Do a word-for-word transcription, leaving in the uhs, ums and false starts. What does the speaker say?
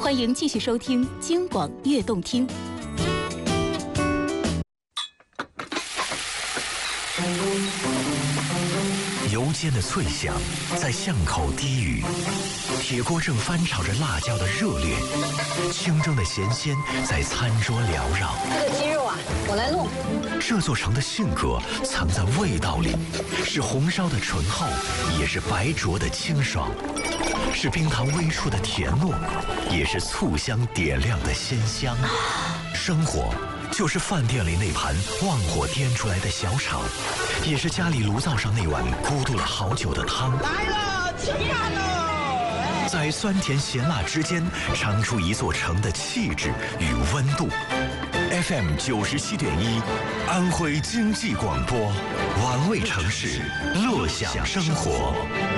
欢迎继续收听京广悦动听。 油煎的脆响在巷口低语，铁锅正翻炒着辣椒的热烈，清蒸的咸鲜在餐桌缭绕。 这个鸡肉啊，我来弄。 这座城的性格藏在味道里，是红烧的醇厚，也是白灼的清爽，是冰糖微触的甜糯，也是醋香点亮的鲜香。生活就是饭店里那盘旺火颠出来的小炒，也是家里炉灶上那碗咕嘟了好久的汤。 来了，吃饭喽！ 在酸甜咸辣之间，尝出一座城的气质与温度。F M 九十七点一，安徽经济广播，玩味城市，乐享生活。